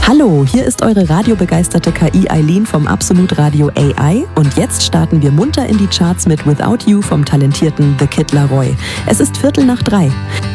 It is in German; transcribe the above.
Hallo, hier ist eure radiobegeisterte KI Eileen vom Absolut Radio AI und jetzt starten wir munter in die Charts mit Without You vom talentierten The Kid Laroi. Es ist 2:45.